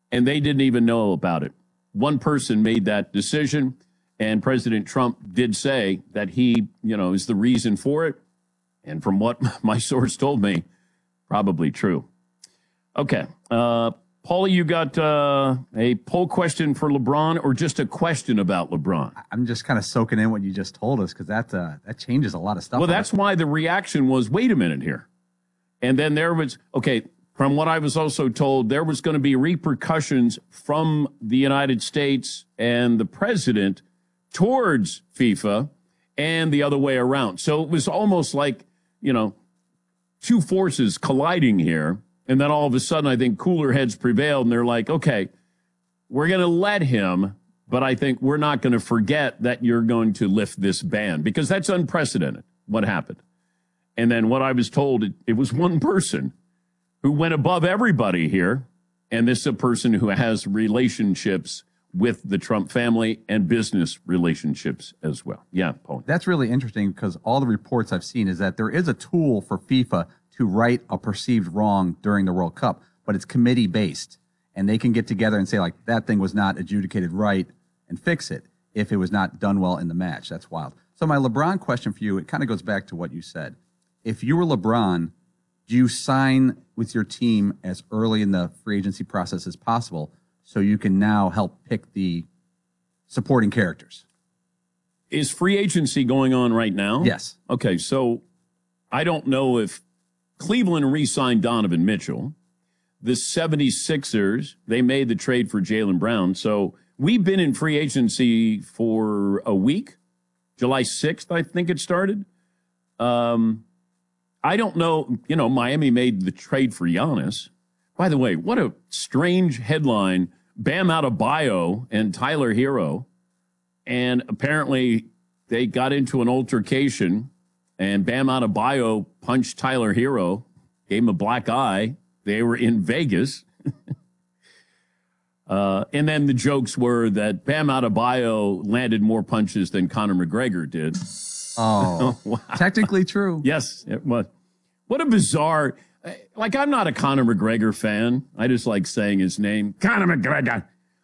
and they didn't even know about it. One person made that decision, and President Trump did say that he, is the reason for it. And from what my source told me, probably true. Okay. Paulie, you got a poll question for LeBron or just a question about LeBron? I'm just kind of soaking in what you just told us because that changes a lot of stuff. Well, that's why the reaction was, wait a minute here. And then there was, from what I was also told, there was going to be repercussions from the United States and the president towards FIFA and the other way around. So it was almost like, two forces colliding here. And then all of a sudden, I think cooler heads prevailed, and they're like, okay, we're going to let him, but I think we're not going to forget that you're going to lift this ban, because that's unprecedented, what happened. And then what I was told, it was one person who went above everybody here, and this is a person who has relationships with the Trump family and business relationships as well. Yeah, Paul. That's really interesting because all the reports I've seen is that there is a tool for FIFA to right a perceived wrong during the World Cup, but it's committee-based, and they can get together and say, like, that thing was not adjudicated right and fix it if it was not done well in the match. That's wild. So my LeBron question for you, it kind of goes back to what you said. If you were LeBron, do you sign with your team as early in the free agency process as possible so you can now help pick the supporting characters? Is free agency going on right now? Yes. Okay, so I don't know if Cleveland re-signed Donovan Mitchell. The 76ers, they made the trade for Jaylen Brown. So we've been in free agency for a week. July 6th, I think it started. I don't know. Miami made the trade for Giannis. By the way, what a strange headline. Bam Adebayo and Tyler Hero. And apparently they got into an altercation, and Bam Adebayo punched Tyler Hero, gave him a black eye. They were in Vegas. And then the jokes were that Bam Adebayo landed more punches than Conor McGregor did. Oh, wow. Technically true. Yes, it was. What a bizarre... I'm not a Conor McGregor fan. I just like saying his name. Conor McGregor.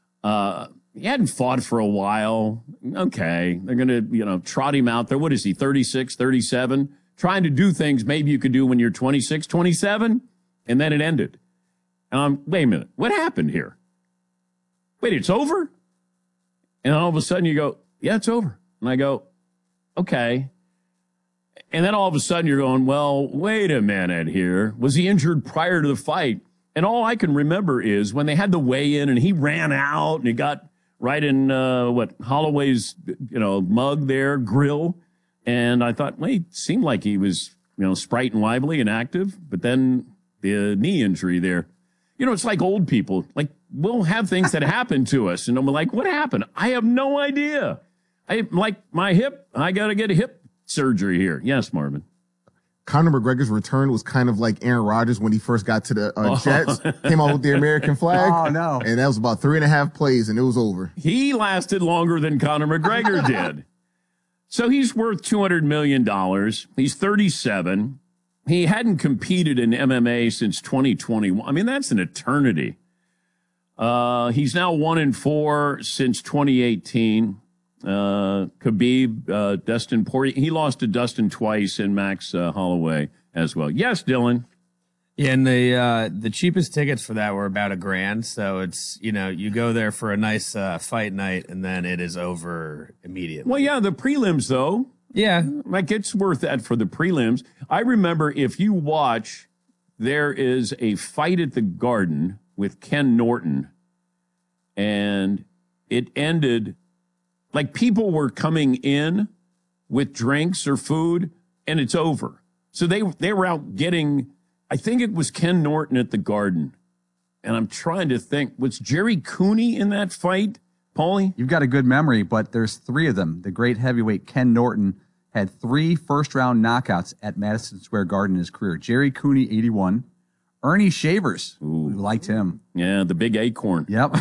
He hadn't fought for a while. Okay, they're going to, trot him out there. What is he, 36, 37? Trying to do things maybe you could do when you're 26, 27? And then it ended. And wait a minute. What happened here? Wait, it's over? And all of a sudden you go, yeah, it's over. And I go, okay. And then all of a sudden you're going, well, wait a minute here. Was he injured prior to the fight? And all I can remember is when they had the weigh-in and he ran out and he got right in, Holloway's, mug there, grill. And I thought, wait, it seemed like he was, sprite and lively and active. But then the knee injury there. It's like old people. Like, we'll have things that happen to us. And I'm like, what happened? I have no idea. Like my hip, I got to get a hip surgery here. Yes, Marvin. Conor McGregor's return was kind of like Aaron Rodgers when he first got to the Jets, came out with the American flag. Oh, no. And that was about 3.5 plays, and it was over. He lasted longer than Conor McGregor did. So he's worth $200 million. He's 37. He hadn't competed in MMA since 2021. I mean, that's an eternity. He's now 1-4 since 2018. Khabib, Dustin Poirier. He lost to Dustin twice and Max Holloway as well. Yes, Dylan. Yeah, and the cheapest tickets for that were about $1,000. So it's, you go there for a nice fight night and then it is over immediately. Well, yeah, the prelims though. Yeah. Like it's worth that for the prelims. I remember if you watch, there is a fight at the Garden with Ken Norton and it ended like people were coming in with drinks or food, and it's over. So they were out getting, I think it was Ken Norton at the Garden. And I'm trying to think, was Jerry Cooney in that fight, Paulie? You've got a good memory, but there's 3 of them. The great heavyweight Ken Norton had 3 first-round knockouts at Madison Square Garden in his career. Jerry Cooney, 81. Ernie Shavers, who liked him. Yeah, the big acorn. Yep.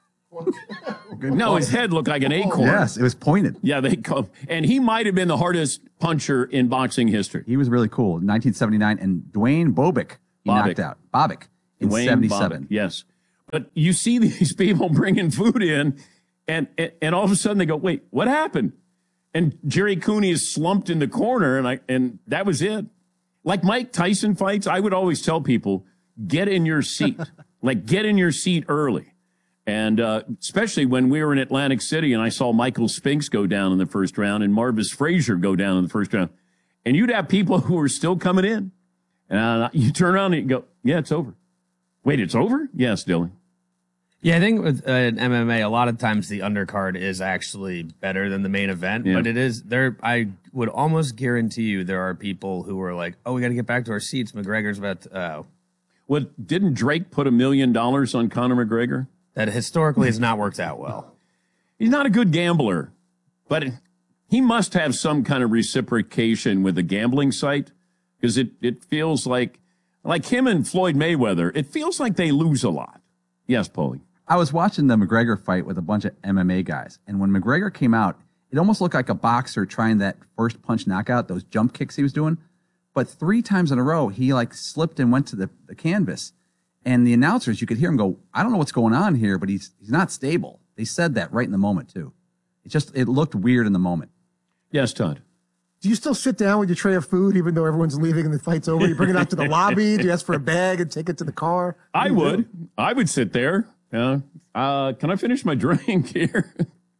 No, his head looked like an acorn. Yes, it was pointed. Yeah, and he might have been the hardest puncher in boxing history. He was really cool. 1979, and Dwayne Bobick, he knocked out. Bobick in Dwayne 77. Bobick, yes. But you see these people bringing food in, and all of a sudden they go, wait, what happened? And Jerry Cooney is slumped in the corner, and that was it. Like Mike Tyson fights, I would always tell people, get in your seat. Like, get in your seat early. And especially when we were in Atlantic City and I saw Michael Spinks go down in the first round and Marvis Frazier go down in the first round. And you'd have people who were still coming in. And you turn around and you go, yeah, it's over. Wait, it's over? Yes, Dylan. Yeah, I think with MMA, a lot of times the undercard is actually better than the main event, but it is there. I would almost guarantee you there are people who are like, oh, we got to get back to our seats. McGregor's about to, Well, didn't Drake put $1 million on Conor McGregor? that historically has not worked out well. He's not a good gambler, but he must have some kind of reciprocation with the gambling site because it feels like him and Floyd Mayweather, it feels like they lose a lot. Yes, Paulie. I was watching the McGregor fight with a bunch of MMA guys, and when McGregor came out, it almost looked like a boxer trying that first punch knockout, those jump kicks he was doing. But 3 times in a row, he like slipped and went to the canvas. And the announcers, you could hear him go, I don't know what's going on here, but he's not stable. They said that right in the moment, too. It looked weird in the moment. Yes, Todd. Do you still sit down with your tray of food even though everyone's leaving and the fight's over? You bring it out to the lobby? Do you ask for a bag and take it to the car? I would sit there. Can I finish my drink here?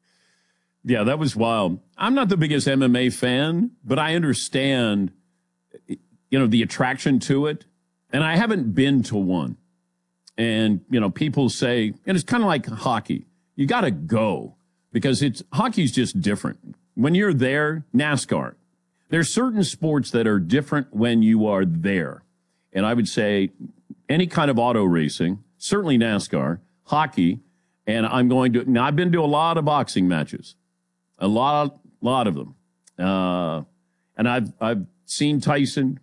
Yeah, that was wild. I'm not the biggest MMA fan, but I understand, the attraction to it. And I haven't been to one. And, people say, and it's kind of like hockey. You got to go because hockey's just different. When you're there, NASCAR, there's certain sports that are different when you are there. And I would say any kind of auto racing, certainly NASCAR, hockey, and I've been to a lot of boxing matches, a lot of them. And I've seen Tyson,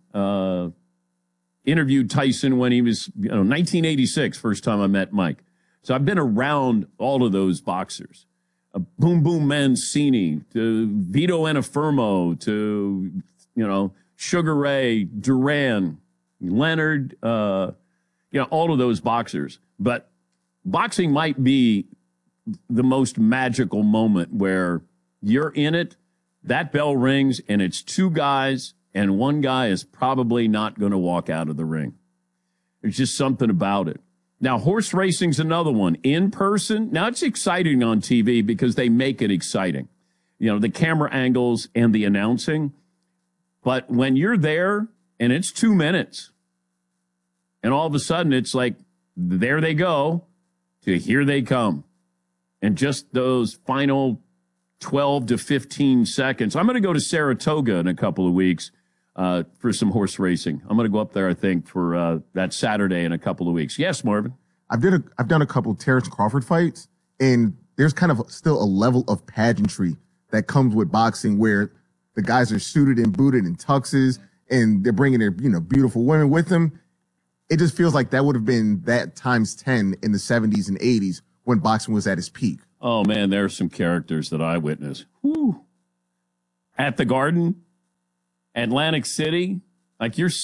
interviewed Tyson when he was, 1986, first time I met Mike. So I've been around all of those boxers. Boom Boom Mancini, to Vito Anafermo, to, Sugar Ray, Duran, Leonard, all of those boxers. But boxing might be the most magical moment where you're in it, that bell rings, and it's 2 guys, and one guy is probably not going to walk out of the ring. There's just something about it. Now, horse racing's another one. In person, now it's exciting on TV because they make it exciting. The camera angles and the announcing. But when you're there and it's 2 minutes, and all of a sudden it's like, there they go, to here they come. And just those final 12 to 15 seconds. I'm going to go to Saratoga in a couple of weeks for some horse racing. I'm going to go up there, I think, for that Saturday in a couple of weeks. Yes, Marvin? I've done a couple of Terrence Crawford fights, and there's kind of still a level of pageantry that comes with boxing where the guys are suited and booted in tuxes, and they're bringing their beautiful women with them. It just feels like that would have been that times 10 in the 70s and 80s when boxing was at its peak. Oh, man, there are some characters that I witnessed. Whew. At the Garden, Atlantic City, like you're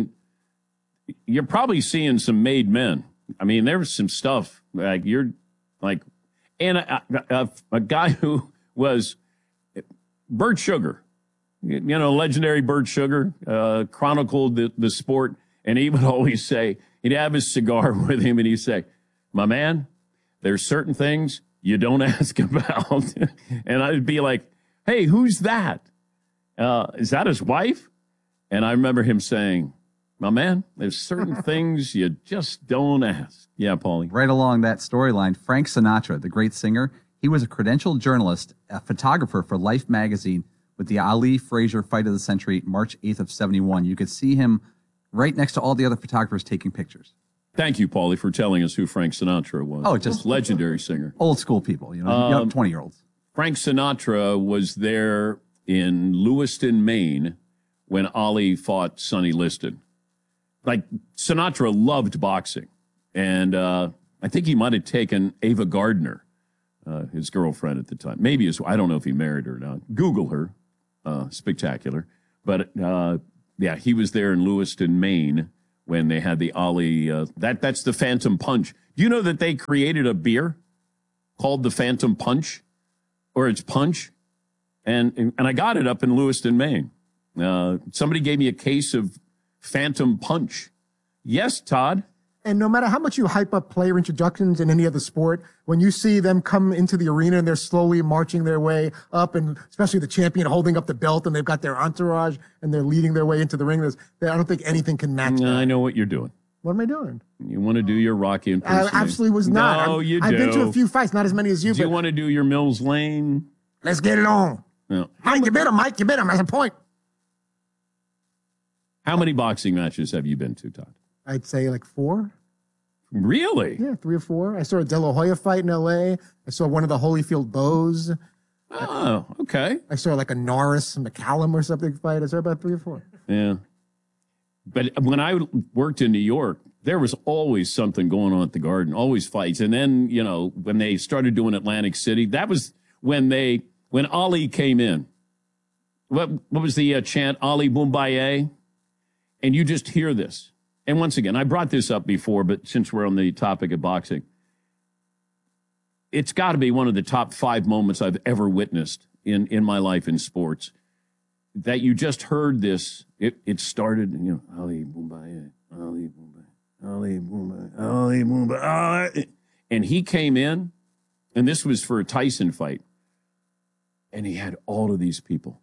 probably seeing some made men. I mean, there was some stuff and a guy who was Bert Sugar, legendary Bert Sugar, chronicled the sport. And he would always say, he'd have his cigar with him and he'd say, my man, there's certain things you don't ask about. And I'd be like, hey, who's that? Is that his wife? And I remember him saying, my man, there's certain things you just don't ask. Yeah, Paulie. Right along that storyline, Frank Sinatra, the great singer, he was a credentialed journalist, a photographer for Life magazine with the Ali Frazier Fight of the Century, March 8th of 71. You could see him right next to all the other photographers taking pictures. Thank you, Paulie, for telling us who Frank Sinatra was. Oh, just legendary singer. Old school people, young 20-year-olds. Frank Sinatra was there in Lewiston, Maine, when Ali fought Sonny Liston. Like, Sinatra loved boxing. And I think he might have taken Ava Gardner, his girlfriend at the time. Maybe I don't know if he married her or not. Google her. Spectacular. But, he was there in Lewiston, Maine, when they had the Ali. That's the Phantom Punch. Do you know that they created a beer called the Phantom Punch, or it's Punch? And I got it up in Lewiston, Maine. Somebody gave me a case of Phantom Punch. Yes, Todd. And no matter how much you hype up player introductions in any other sport, when you see them come into the arena and they're slowly marching their way up, and especially the champion holding up the belt and they've got their entourage and they're leading their way into the ring, I don't think anything can match that. I know what you're doing. What am I doing? You want to do your Rocky impersonation. I absolutely was not. No, you do. I've been to a few fights, not as many as you. Do you want to do your Mills Lane? Let's get it on. No. Mike, you bit him. Mike, you bit him. That's a point. How many boxing matches have you been to, Todd? I'd say like 4. Really? Yeah, 3 or 4. I saw a De La Hoya fight in L.A. I saw one of the Holyfield Bows. Oh, okay. I saw like a Norris McCallum or something fight. I saw about 3 or 4. Yeah. But when I worked in New York, there was always something going on at the Garden, always fights. And then, when they started doing Atlantic City, that was when Ali came in. What was the chant? Ali Boombaye? And you just hear this. And once again, I brought this up before, but since we're on the topic of boxing, it's got to be one of the top 5 moments I've ever witnessed in my life in sports. That you just heard this. It started, Ali Boombaye, Ali Boombaye, Ali Boombaye, Ali Boombaye. And he came in, and this was for a Tyson fight. And he had all of these people,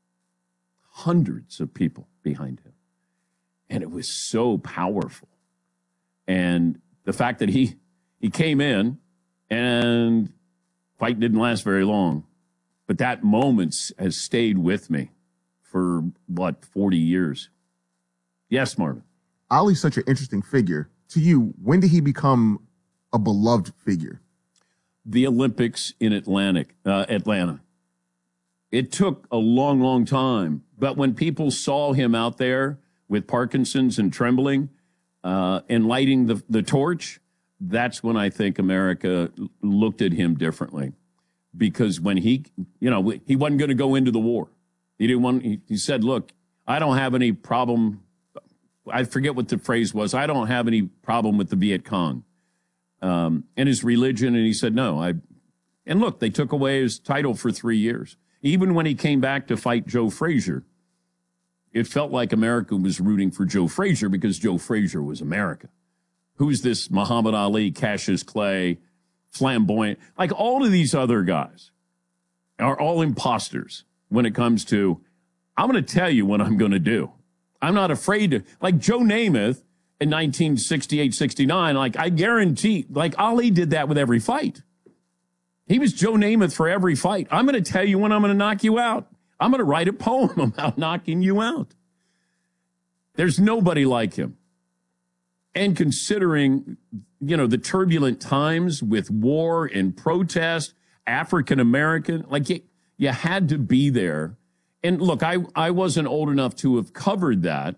hundreds of people behind him. And it was so powerful. And the fact that he came in and fight didn't last very long. But that moment has stayed with me for, 40 years. Yes, Marvin. Ali's such an interesting figure. To you, when did he become a beloved figure? The Olympics in Atlanta. It took a long, long time. But when people saw him out there with Parkinson's and trembling, and lighting the torch, that's when I think America looked at him differently. Because when he wasn't going to go into the war. He said, look, I don't have any problem. I forget what the phrase was. I don't have any problem with the Viet Cong and his religion. And he said, no. And look, they took away his title for 3 years. Even when he came back to fight Joe Frazier, it felt like America was rooting for Joe Frazier because Joe Frazier was America. Who's this Muhammad Ali, Cassius Clay, flamboyant? Like all of these other guys are all imposters when it comes to, I'm going to tell you what I'm going to do. I'm not afraid to, like Joe Namath in 1968-69, like I guarantee, like Ali did that with every fight. He was Joe Namath for every fight. I'm going to tell you when I'm going to knock you out. I'm going to write a poem about knocking you out. There's nobody like him. And considering, the turbulent times with war and protest, African-American, like you had to be there. And look, I wasn't old enough to have covered that.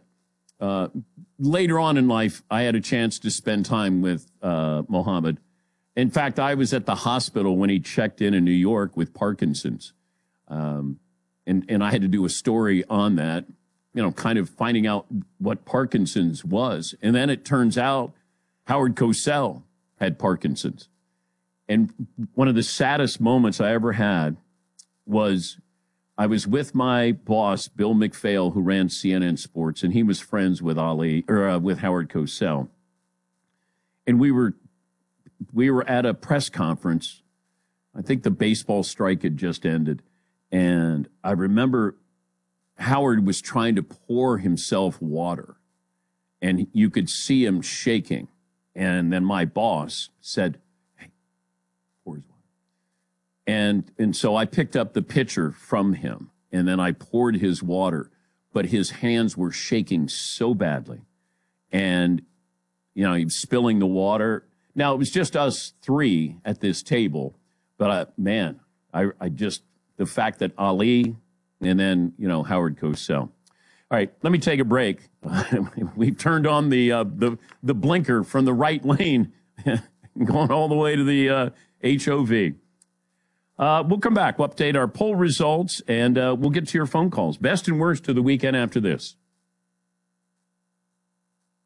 Later on in life, I had a chance to spend time with Muhammad. In fact, I was at the hospital when he checked in New York with Parkinson's. And I had to do a story on that, kind of finding out what Parkinson's was. And then it turns out Howard Cosell had Parkinson's. And one of the saddest moments I ever had was I was with my boss, Bill McPhail, who ran CNN Sports, and he was friends with with Howard Cosell. And we were at a press conference. I think the baseball strike had just ended. And I remember Howard was trying to pour himself water, and you could see him shaking. And then my boss said, hey, pour his water. And so I picked up the pitcher from him, and then I poured his water, but his hands were shaking so badly. And, he was spilling the water. Now, it was just us 3 at this table, but I just, the fact that Ali and then, Howard Cosell. All right, let me take a break. We've turned on the blinker from the right lane, going all the way to the HOV. We'll come back. We'll update our poll results, and we'll get to your phone calls. Best and worst to the weekend after this.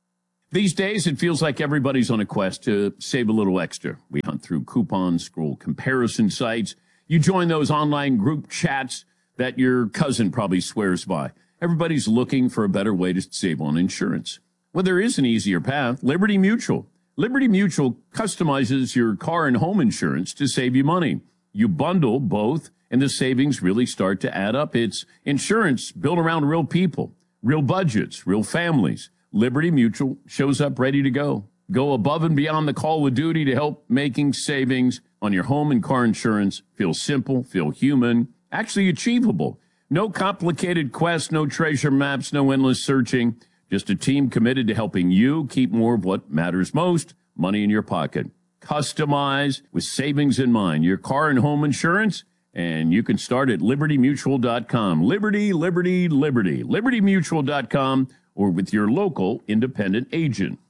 These days, it feels like everybody's on a quest to save a little extra. We hunt through coupons, scroll comparison sites. You join those online group chats that your cousin probably swears by. Everybody's looking for a better way to save on insurance. Well, there is an easier path, Liberty Mutual. Liberty Mutual customizes your car and home insurance to save you money. You bundle both, and the savings really start to add up. It's insurance built around real people, real budgets, real families. Liberty Mutual shows up ready to go. Go above and beyond the call of duty to help making savings on your home and car insurance feel simple, feel human, actually achievable. No complicated quests, no treasure maps, no endless searching. Just a team committed to helping you keep more of what matters most, money in your pocket. Customize with savings in mind your car and home insurance, and you can start at libertymutual.com. Liberty, liberty, liberty. libertymutual.com or with your local independent agent.